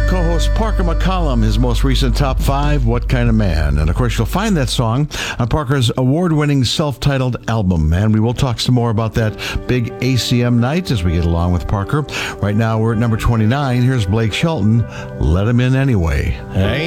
co-host Parker McCollum, his most recent top 5, What Kind of Man? And of course, you'll find that song on Parker's award-winning self-titled album. And we will talk some more about that big ACM night as we get along with Parker. Right now, we're at number 29. Here's Blake Shelton, Let Him In Anyway. Hey.